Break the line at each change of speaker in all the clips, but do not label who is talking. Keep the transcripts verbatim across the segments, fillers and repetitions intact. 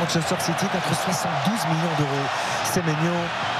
Manchester City contre soixante-douze millions d'euros. Semenyo.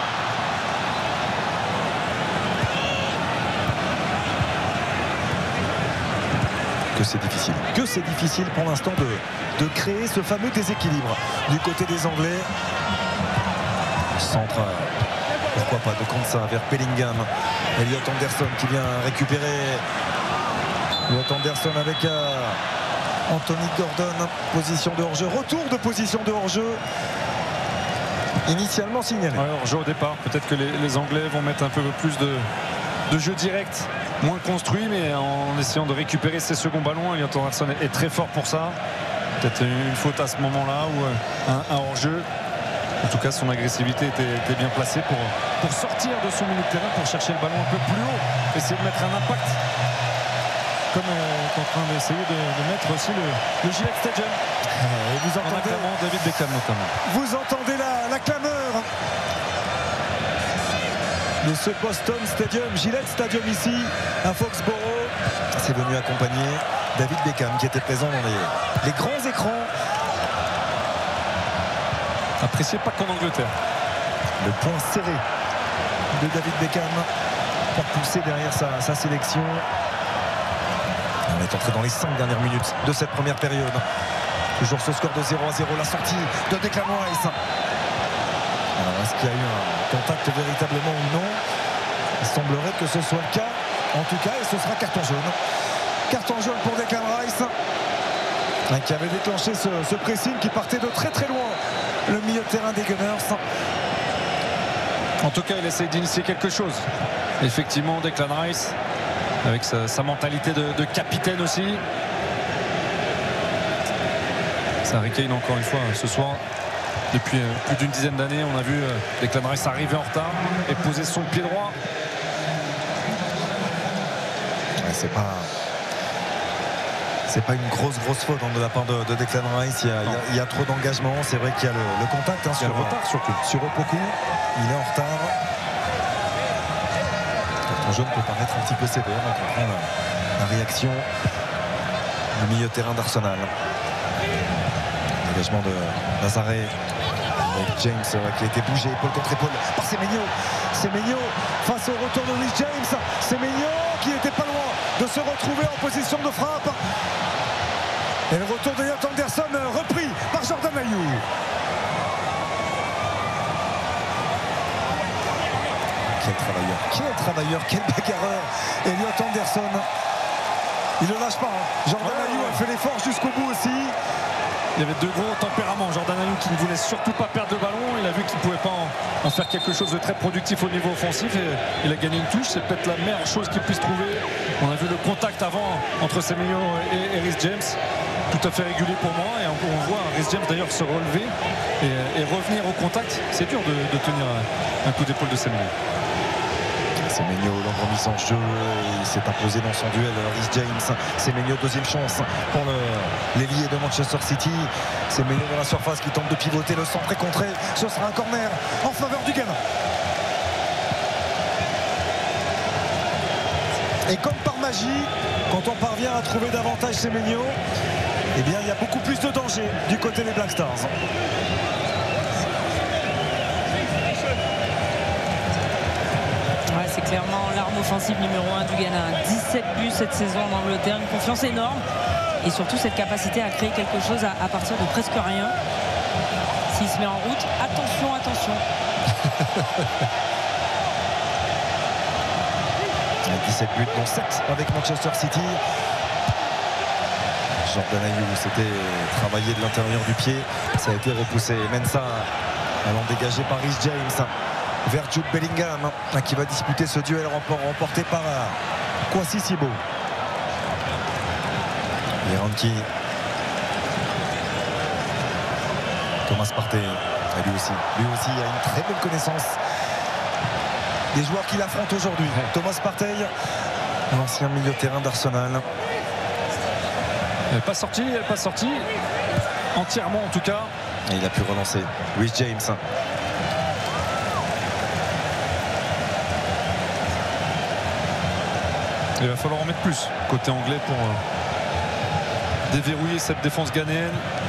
Que c'est difficile, que c'est difficile pour l'instant de, de créer ce fameux déséquilibre du côté des Anglais. Centre, pourquoi pas, de Konsa vers Bellingham. Elliot Anderson qui vient récupérer. Elliot Anderson avec euh, Anthony Gordon, position de hors-jeu, retour de position de hors-jeu initialement signalé.
Ouais, hors-jeu au départ, peut-être que les, les Anglais vont mettre un peu plus de, de jeu direct, moins construit, mais en essayant de récupérer ses seconds ballons. Elliot Anderson est, est très fort pour ça. Peut-être une faute à ce moment-là ou un, un hors-jeu. En tout cas, son agressivité était, était bien placée pour, pour sortir de son milieu de terrain, pour chercher le ballon un peu plus haut, essayer de mettre un impact, comme on est en train d'essayer de, de mettre aussi le, le Gillette Stadium.
Et vous entendez
David Beckham notamment.
Vous entendez la, la clameur de ce Boston Stadium, Gillette Stadium ici à Foxborough. C'est venu accompagner David Beckham qui était présent dans les, les grands écrans.
Apprécié pas qu'en Angleterre.
Le point serré de David Beckham pour pousser derrière sa, sa sélection. On est entré dans les cinq dernières minutes de cette première période. Toujours ce score de zéro à zéro. La sortie de Declan Rice. Alors est-ce qu'il y a eu un contact véritablement ou non? Il semblerait que ce soit le cas. En tout cas, et ce sera carton jaune. Carton jaune pour Declan Rice, qui avait déclenché ce, ce pressing qui partait de très très loin. Le milieu de terrain des Gunners.
En tout cas, il essaie d'initier quelque chose. Effectivement, Declan Rice, avec sa, sa mentalité de, de capitaine aussi. Ça Harry Kane encore une fois ce soir. Depuis plus d'une dizaine d'années, on a vu Declan Rice arriver en retard et poser son pied droit.
Ouais, c'est pas... C'est pas une grosse grosse faute hein, de la part de, de Declan Rice. Il y a, il y a, il y a trop d'engagement. C'est vrai qu'il y a le, le contact hein, sur
le retard surtout.
Sur Opoku. Il est en retard. Carton jaune peut paraître un petit peu sévère. On comprend la, la réaction du milieu de terrain d'Arsenal. L'engagement de Nazaré avec James euh, qui a été bougé épaule contre épaule par Semenyo. Semenyo face au retour de Reece James. Semenyo qui n'était pas loin de se retrouver en position de frappe. Et le retour de Elliot Anderson repris par Jordan Ayew. Quel travailleur, quel travailleur, quel bagarreur. Elliot Anderson. Il ne lâche pas. Hein. Jordan
ouais,
Ayew
ouais.
a fait l'effort jusqu'au bout aussi.
Il y avait deux gros tempéraments. Jordan Ayew qui ne voulait surtout pas perdre le ballon. Il a vu qu'il ne pouvait pas en, en faire quelque chose de très productif au niveau offensif. Et il a gagné une touche. C'est peut-être la meilleure chose qu'il puisse trouver. On a vu le contact avant entre Semenyo et, et Reece James. Tout à fait régulier pour moi. Et on, on voit Reece James d'ailleurs se relever et, et revenir au contact. C'est dur de, de tenir un coup d'épaule de Semenyo.
Semenyo, longue remise en jeu, il s'est imposé dans son duel Reece James. Semenyo, deuxième chance pour l'ailier de Manchester City. Semenyo dans la surface qui tente de pivoter, le centre est contré. Ce sera un corner en faveur du gamin. Et comme par magie, quand on parvient à trouver davantage Semenyo, eh bien il y a beaucoup plus de danger du côté des Black Stars.
C'est clairement l'arme offensive numéro un du Ghana. dix-sept buts cette saison en Angleterre, une confiance énorme et surtout cette capacité à créer quelque chose à, à partir de presque rien. S'il se met en route, attention, attention.
dix-sept buts dont sept avec Manchester City. Jordan Ayew s'était travaillé de l'intérieur du pied, ça a été repoussé. Mensah allant dégagé par Reece James vers Jude Bellingham qui va disputer ce duel remporté par Kwasi Sibo. Yeranki, Thomas Partey, lui aussi, lui aussi a une très belle connaissance des joueurs qu'il affronte aujourd'hui. Thomas Partey, l'ancien milieu de terrain d'Arsenal.
Elle n'est pas sortie, elle n'est pas sortie entièrement en tout cas.
Et il a pu relancer Reece James.
Il va falloir en mettre plus côté anglais pour euh, déverrouiller cette défense ghanéenne.